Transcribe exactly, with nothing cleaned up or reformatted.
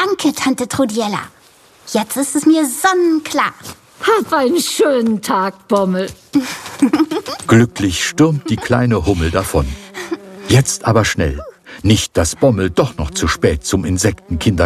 Danke, Tante Trudiella. Jetzt ist es mir sonnenklar. Hab einen schönen Tag, Bommel. Glücklich stürmt die kleine Hummel davon. Jetzt aber schnell. Nicht, dass Bommel doch noch zu spät zum Insektenkindergarten